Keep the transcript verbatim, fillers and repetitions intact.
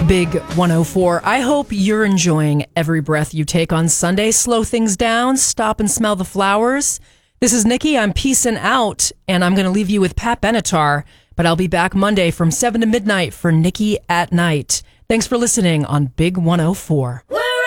Big one oh four. I hope you're enjoying every breath you take on Sunday. Slow things down, stop and smell the flowers. This is Nikki. I'm peacing out, and I'm going to leave you with Pat Benatar, but I'll be back Monday from seven to midnight for Nikki at Night. Thanks for listening on Big one oh four.